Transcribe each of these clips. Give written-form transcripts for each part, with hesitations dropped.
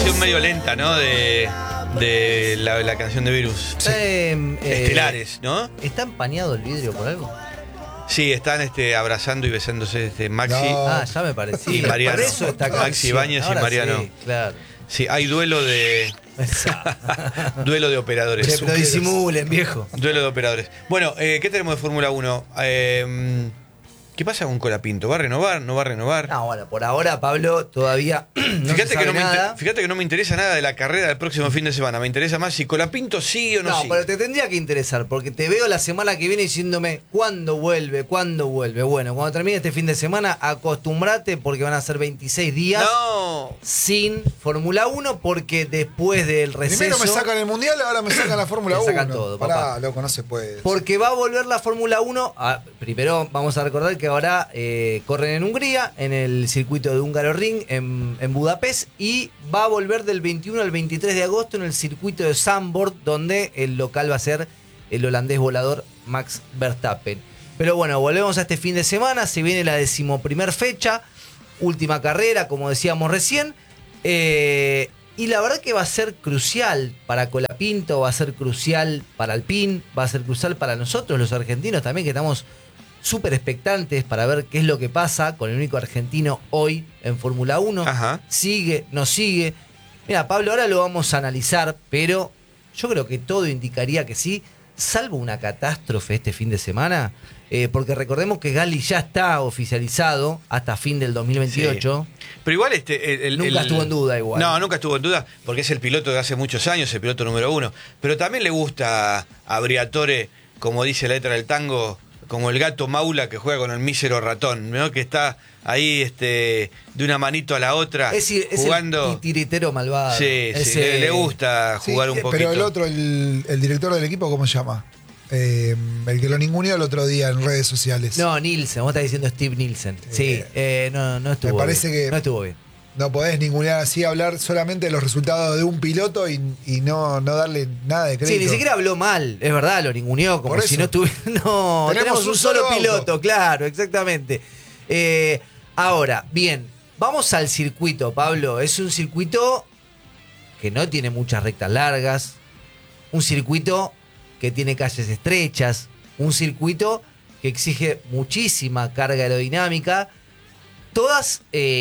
versión medio lenta, ¿no? De la canción de Virus. Estelares, ¿no? ¿Está empañado el vidrio por algo? Sí, están abrazando y besándose Maxi. No. Ya me parecía. Y Mariano. Por eso está Maxi Ibáñez y Mariano. Sí, claro. Sí, hay duelo de operadores. Pero disimulen, viejo. Duelo de operadores. Bueno, ¿qué tenemos de Fórmula 1? ¿Qué pasa con Colapinto? ¿Va a renovar? ¿No va a renovar? No, bueno, por ahora, Pablo, todavía no fíjate, se sabe nada. Fíjate que no me interesa nada de la carrera del próximo fin de semana. Me interesa más si Colapinto sigue o no sigue. No, pero te tendría que interesar, porque te veo la semana que viene diciéndome ¿cuándo vuelve? ¿Cuándo vuelve? Bueno, cuando termine este fin de semana, acostumbrate porque van a ser 26 días sin Fórmula 1, porque después del receso... Primero me sacan el Mundial, ahora me sacan la Fórmula 1. Me sacan todo, papá. Pará, loco, no se puede. Porque va a volver la Fórmula 1. Primero vamos a recordar que ahora corren en Hungría, en el circuito de Hungaroring, en Budapest, y va a volver del 21 al 23 de agosto en el circuito de Zandvoort, donde el local va a ser el holandés volador Max Verstappen. Pero bueno, volvemos a este fin de semana, se viene la 11ª fecha, última carrera, como decíamos recién, y la verdad que va a ser crucial para Colapinto, va a ser crucial para Alpine, va a ser crucial para nosotros los argentinos también, que estamos súper expectantes para ver qué es lo que pasa con el único argentino hoy en Fórmula 1. Ajá. Sigue, no sigue. Mira, Pablo, ahora lo vamos a analizar, pero yo creo que todo indicaría que sí, salvo una catástrofe este fin de semana, porque recordemos que Gasly ya está oficializado hasta fin del 2028. Sí. Pero igual nunca estuvo en duda igual. No, nunca estuvo en duda, porque es el piloto de hace muchos años, el piloto número 1. Pero también le gusta a Briatore, como dice la letra del tango, como el gato maula que juega con el mísero ratón, ¿no? Que está ahí de una manito a la otra, es jugando. El tiritero malvado. Sí, sí, le gusta jugar un poquito. Pero el otro, el director del equipo, ¿cómo se llama? El que lo ninguneó el otro día en redes sociales. No, Nielsen, vos estás diciendo Steve Nielsen. Sí, no estuvo me parece bien. Que no estuvo bien. No podés ningunear así, hablar solamente de los resultados de un piloto y no darle nada de crédito. Sí, ni siquiera habló mal, es verdad, lo ninguneó, como si no estuviera... No, tenemos un solo piloto, claro, exactamente. Ahora, bien, vamos al circuito, Pablo. Es un circuito que no tiene muchas rectas largas, un circuito que tiene calles estrechas, un circuito que exige muchísima carga aerodinámica, todas...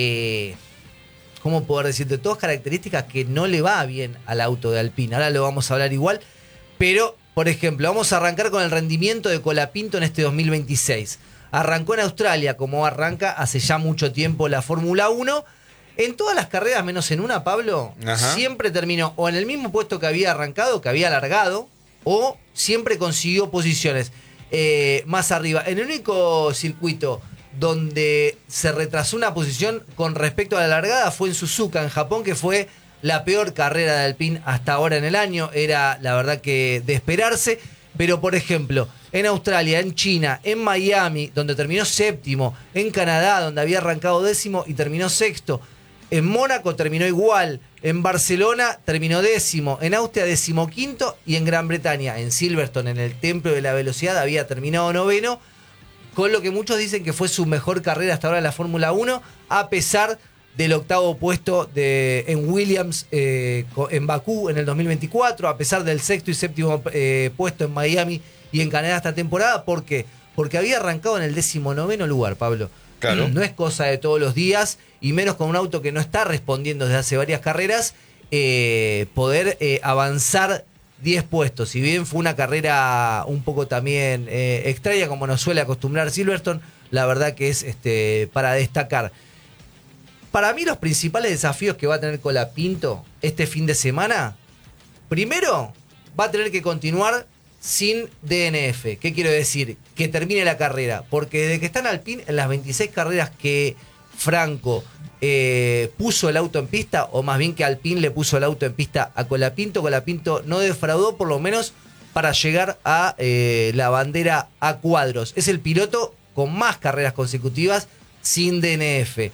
¿cómo poder decirte? Todas características que no le va bien al auto de Alpine. Ahora lo vamos a hablar igual. Pero, por ejemplo, vamos a arrancar con el rendimiento de Colapinto en este 2026. Arrancó en Australia, como arranca hace ya mucho tiempo la Fórmula 1. En todas las carreras, menos en una, Pablo, siempre terminó o en el mismo puesto que había arrancado, que había largado, o siempre consiguió posiciones más arriba. En el único circuito donde se retrasó una posición con respecto a la largada fue en Suzuka, en Japón, que fue la peor carrera de Alpine hasta ahora en el año. Era, la verdad, que de esperarse. Pero, por ejemplo, en Australia, en China, en Miami, donde terminó séptimo, en Canadá, donde había arrancado 10º y terminó sexto, en Mónaco terminó igual, en Barcelona terminó 10º, en Austria 15º y en Gran Bretaña, en Silverstone, en el Templo de la Velocidad, había terminado 9º, con lo que muchos dicen que fue su mejor carrera hasta ahora en la Fórmula 1, a pesar del 8º puesto en Williams en Bakú en el 2024, a pesar del 6º y 7º puesto en Miami y en Canadá esta temporada. ¿Por qué? Porque había arrancado en el 19º lugar, Pablo. Claro. No es cosa de todos los días, y menos con un auto que no está respondiendo desde hace varias carreras, poder avanzar 10 puestos. Si bien fue una carrera un poco también extraña, como nos suele acostumbrar Silverstone, la verdad que es para destacar. Para mí los principales desafíos que va a tener Colapinto este fin de semana, primero va a tener que continuar sin DNF. ¿Qué quiero decir? Que termine la carrera, porque desde que está en Alpine, en las 26 carreras que Franco puso el auto en pista, o más bien que Alpine le puso el auto en pista a Colapinto, Colapinto no defraudó, por lo menos para llegar a la bandera a cuadros. Es el piloto con más carreras consecutivas sin DNF.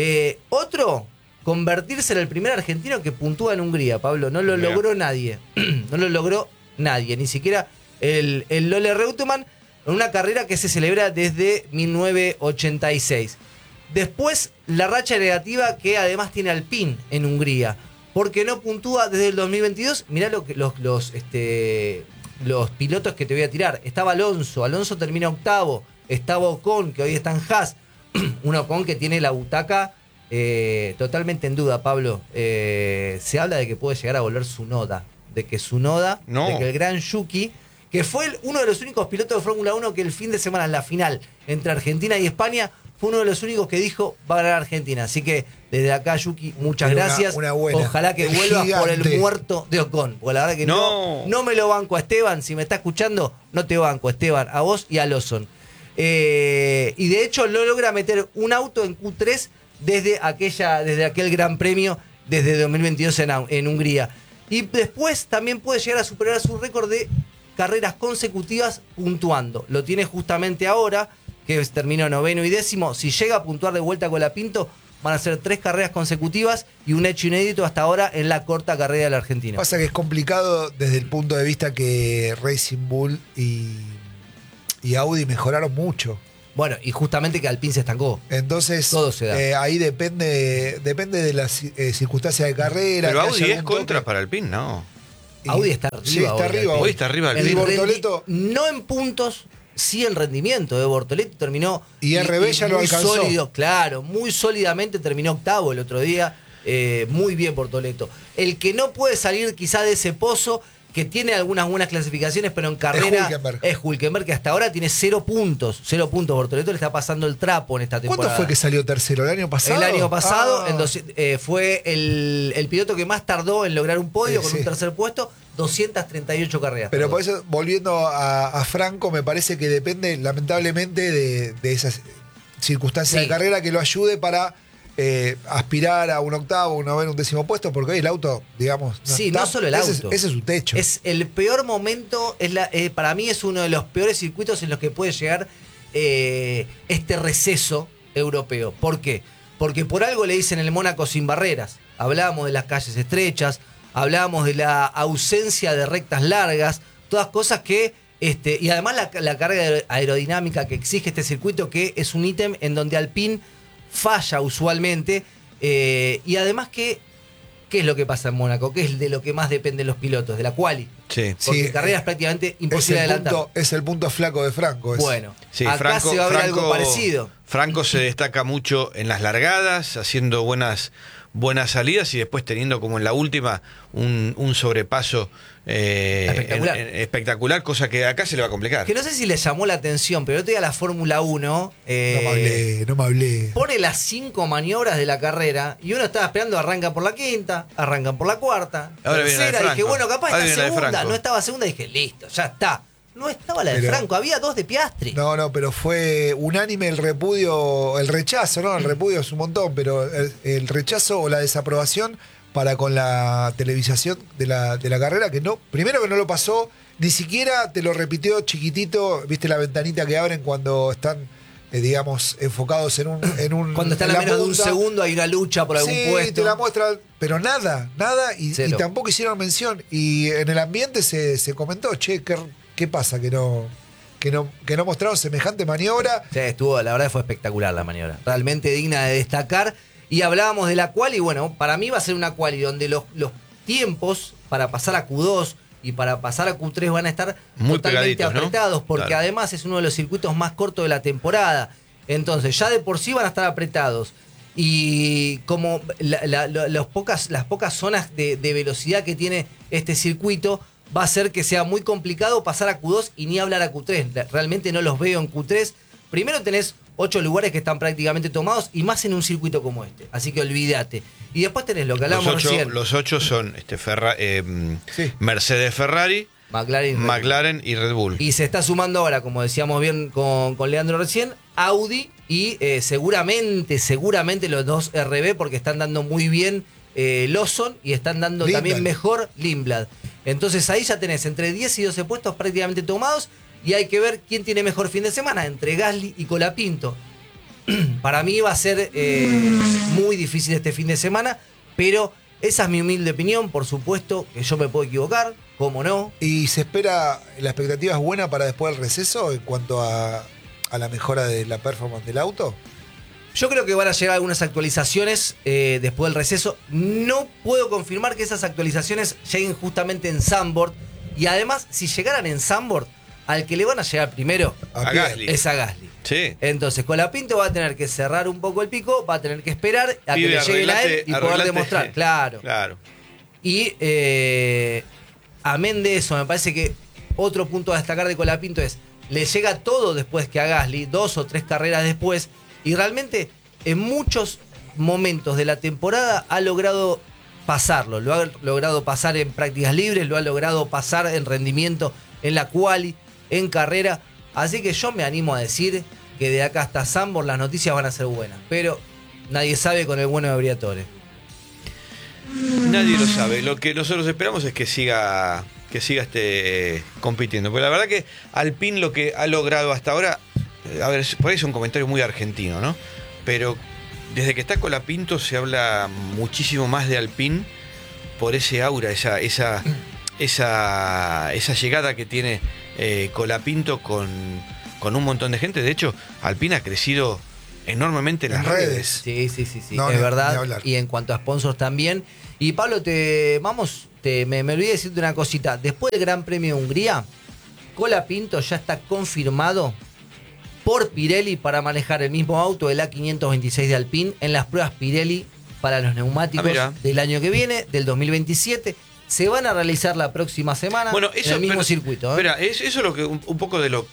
Otro, convertirse en el primer argentino que puntúa en Hungría, Pablo. No lo logró nadie. No lo logró nadie, ni siquiera el Lola Reutemann, en una carrera que se celebra desde 1986. Después, la racha negativa que además tiene Alpine en Hungría. porque no puntúa desde el 2022. Mirá los pilotos que te voy a tirar. Estaba Alonso termina octavo. Estaba Ocon, que hoy está en Haas. Un Ocon que tiene la butaca totalmente en duda, Pablo. Se habla de que puede llegar a volver Tsunoda. De que el gran Yuki, que fue uno de los únicos pilotos de Fórmula 1 que el fin de semana en la final entre Argentina y España fue uno de los únicos que dijo va a ganar Argentina. Así que desde acá, Yuki, muchas gracias. Una buena. Ojalá que vuelvas por el muerto de Ocon. Porque la verdad que no me lo banco a Esteban. Si me está escuchando, no te banco, Esteban. A vos y a Lawson. Y de hecho no logra meter un auto en Q3 desde aquel gran premio desde 2022 en Hungría. Y después también puede llegar a superar su récord de carreras consecutivas puntuando. Lo tiene justamente ahora, que terminó 9º y 10º. Si llega a puntuar de vuelta con Colapinto, van a ser 3 carreras consecutivas y un hecho inédito hasta ahora en la corta carrera del argentino. Pasa que es complicado desde el punto de vista que Racing Bull y Audi mejoraron mucho. Bueno, y justamente que Alpine se estancó. Entonces, todo se da. Ahí depende de las circunstancias de carrera. Pero Audi es contra para Alpine, ¿no? Audi está arriba. Sí, está arriba. Hoy está arriba el Bortoleto. No en puntos, sí en rendimiento. Bortoleto terminó. Y RB ya lo alcanzó. Sólido, claro, muy sólidamente terminó octavo el otro día. Muy bien Bortoleto. El que no puede salir quizá de ese pozo, que tiene algunas buenas clasificaciones, pero en carrera es Hülkenberg, que hasta ahora tiene 0 puntos. 0 puntos. Bortoleto le está pasando el trapo en esta temporada. ¿Cuándo fue que salió tercero? ¿El año pasado? El año pasado fue el piloto que más tardó en lograr un podio con un tercer puesto, 238 carreras. Pero por eso, volviendo a Franco, me parece que depende lamentablemente de esas circunstancias de carrera que lo ayude para aspirar a un octavo, un noveno, un décimo puesto, porque hoy el auto, digamos... No solo el auto. Ese es su techo. Es el peor momento, para mí es uno de los peores circuitos en los que puede llegar este receso europeo. ¿Por qué? Porque por algo le dicen el Mónaco sin barreras. Hablábamos de las calles estrechas, hablábamos de la ausencia de rectas largas, todas cosas que... y además la carga aerodinámica que exige este circuito, que es un ítem en donde Alpine falla usualmente, y además ¿qué es lo que pasa en Mónaco? ¿Qué es de lo que más dependen los pilotos? De la quali. Sí. Porque carrera es prácticamente imposible adelantar. Es el punto flaco de Franco. Bueno, sí, acá se va a ver algo parecido. Franco se destaca mucho en las largadas, haciendo buenas salidas y después teniendo como en la última un sobrepaso espectacular, cosa que acá se le va a complicar. Que no sé si le llamó la atención, pero otro día la Fórmula 1 no me hablé. Pone las 5 maniobras de la carrera y uno estaba esperando, arrancan por la quinta, arrancan por la cuarta, ahora tercera, dije, bueno, capaz está segunda, no estaba segunda, dije, listo, ya está. No estaba la de Franco, había 2 de Piastri. No, pero fue unánime el repudio, el rechazo, ¿no? El repudio es un montón, pero el rechazo o la desaprobación para con la televisación de la carrera, que no, primero que no lo pasó, ni siquiera te lo repitió chiquitito, viste la ventanita que abren cuando están, digamos, enfocados en un cuando están a menos de un segundo hay una lucha por algún puesto. Sí, te la muestra, pero nada, y tampoco hicieron mención. Y en el ambiente se comentó, che, ¿qué pasa? Que no mostraron semejante maniobra. Sí, la verdad fue espectacular la maniobra. Realmente digna de destacar. Y hablábamos de la quali, bueno, para mí va a ser una quali donde los tiempos para pasar a Q2 y para pasar a Q3 van a estar muy totalmente apretados, ¿no? Porque claro, además es uno de los circuitos más cortos de la temporada. Entonces ya de por sí van a estar apretados. Y como las pocas zonas de velocidad que tiene este circuito, va a ser que sea muy complicado pasar a Q2 y ni hablar a Q3. Realmente no los veo en Q3. Primero tenés 8 lugares que están prácticamente tomados y más en un circuito como este. Así que olvídate. Y después tenés lo que hablábamos recién. Los 8 son Mercedes, Ferrari, McLaren y Red Bull. Y se está sumando ahora, como decíamos bien con Leandro recién, Audi y seguramente los 2 RB, porque están dando muy bien Lawson y están dando también mejor Lindblad. Entonces ahí ya tenés entre 10 y 12 puestos prácticamente tomados y hay que ver quién tiene mejor fin de semana entre Gasly y Colapinto. Para mí va a ser muy difícil este fin de semana, pero esa es mi humilde opinión. Por supuesto que yo me puedo equivocar, cómo no. ¿Y se espera, la expectativa es buena para después del receso en cuanto a la mejora de la performance del auto? Yo creo que van a llegar algunas actualizaciones después del receso. No puedo confirmar que esas actualizaciones lleguen justamente en Zandvoort. Y además, si llegaran en Zandvoort, al que le van a llegar primero a Gasly. Es a Gasly. Sí. Entonces, Colapinto va a tener que cerrar un poco el pico, va a tener que esperar a que le lleguen a él y poder demostrar. Claro. Y amén de eso, me parece que otro punto a destacar de Colapinto es, le llega todo después que a Gasly, 2 o 3 carreras después, y realmente en muchos momentos de la temporada ha logrado pasarlo. Lo ha logrado pasar en prácticas libres, lo ha logrado pasar en rendimiento en la quali, en carrera. Así que yo me animo a decir que de acá hasta Zandvoort las noticias van a ser buenas. Pero nadie sabe con el bueno de Briatore. Nadie lo sabe. Lo que nosotros esperamos es que siga compitiendo. Porque la verdad que Alpine lo que ha logrado hasta ahora, a ver, por ahí es un comentario muy argentino, ¿no? Pero desde que está Colapinto se habla muchísimo más de Alpine por ese aura, esa llegada que tiene Colapinto con un montón de gente. De hecho, Alpine ha crecido enormemente en las redes. Sí, no, es verdad. Y en cuanto a sponsors también. Y Pablo, me olvidé de decirte una cosita. Después del Gran Premio de Hungría, Colapinto ya está confirmado por Pirelli para manejar el mismo auto, el A526 de Alpine, en las pruebas Pirelli para los neumáticos del año que viene, del 2027. Se van a realizar la próxima semana en el mismo circuito. Espera, eso es lo que un poco de lo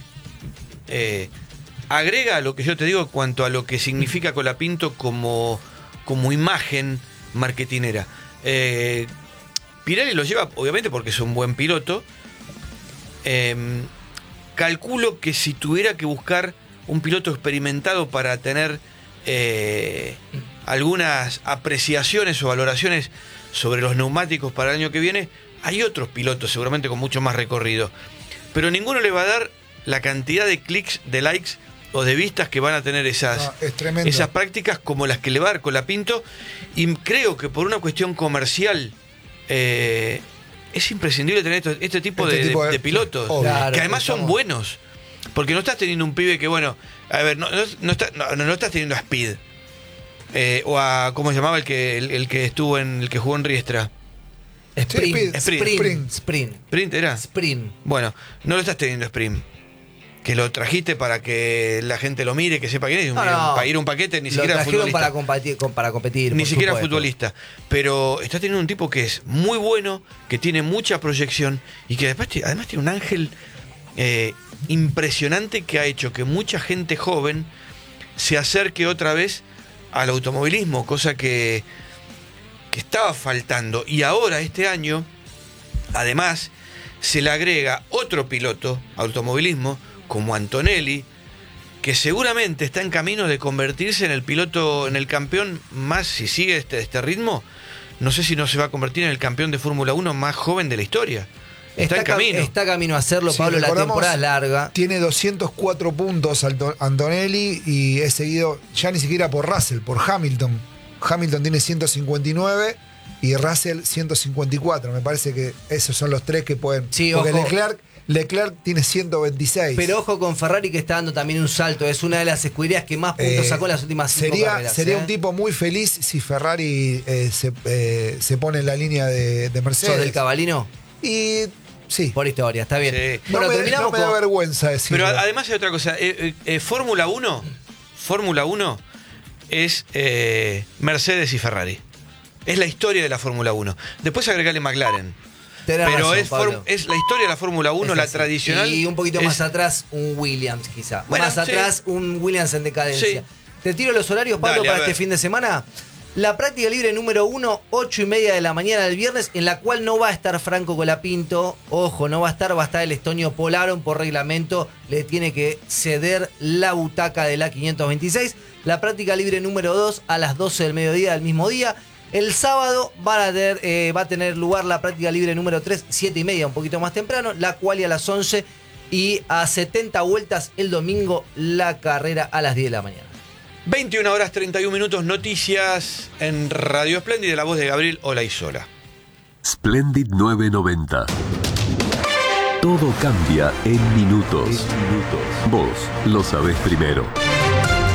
agrega a lo que yo te digo en cuanto a lo que significa Colapinto como imagen marketinera. Pirelli lo lleva, obviamente, porque es un buen piloto. Calculo que si tuviera que buscar un piloto experimentado para tener algunas apreciaciones o valoraciones sobre los neumáticos para el año que viene, hay otros pilotos seguramente con mucho más recorrido. Pero ninguno le va a dar la cantidad de clics, de likes o de vistas que van a tener esas prácticas como las que le va a dar Colapinto. Y creo que por una cuestión comercial es imprescindible tener este tipo de pilotos, claro, que además son buenos. Porque no estás teniendo un pibe que, bueno, a ver, no estás teniendo a Speed. O a, ¿cómo se llamaba el que jugó en Riestra? Sprint era. Sprint. Bueno, no lo estás teniendo Sprint. Que lo trajiste para que la gente lo mire, que sepa quién es. Para ir un paquete, ni siquiera futbolista. Para competir. Ni siquiera futbolista. Pero está teniendo un tipo que es muy bueno, que tiene mucha proyección y que además tiene un ángel impresionante que ha hecho que mucha gente joven se acerque otra vez al automovilismo, cosa que estaba faltando. Y ahora, este año, además, se le agrega otro piloto automovilismo, como Antonelli, que seguramente está en camino de convertirse en el piloto, en el campeón más, si sigue este ritmo, no sé si no se va a convertir en el campeón de Fórmula 1 más joven de la historia. Está en camino. Está camino a hacerlo, sí, Pablo, la temporada es larga. Tiene 204 puntos Antonelli y es seguido ya ni siquiera por Russell, por Hamilton. Hamilton tiene 159 y Russell 154. Me parece que esos son los tres que pueden. Sí, porque ojo. Leclerc tiene 126. Pero ojo con Ferrari, que está dando también un salto. Es una de las escuderías que más puntos sacó en las últimas 5 carreras. Sería un tipo muy feliz si Ferrari se pone en la línea de Mercedes. ¿Sos del cabalino? Y sí. Por historia, está bien. Sí. Bueno, no me da vergüenza decirlo. Pero además hay otra cosa. Fórmula 1 es Mercedes y Ferrari. Es la historia de la Fórmula 1. Después agregarle McLaren. Pero es la historia de la Fórmula 1, la tradicional. Y un poquito más atrás, un Williams, quizá. Bueno, más atrás, un Williams en decadencia. Sí. Te tiro los horarios, Pablo, para este fin de semana. La práctica libre número 1, 8:30 de la mañana del viernes, en la cual no va a estar Franco Colapinto. Ojo, no va a estar el estonio Paul Aron. Por reglamento le tiene que ceder la butaca de la 526. La práctica libre número 2 a las 12 del mediodía del mismo día. El sábado va a tener lugar la práctica libre número 3, 7:30, un poquito más temprano. La quali a las 11 y a 70 vueltas el domingo la carrera a las 10 de la mañana. 21:31, noticias en Radio Splendid, de la voz de Gabriel Olaizola. Splendid 990. Todo cambia en minutos. Vos lo sabés primero.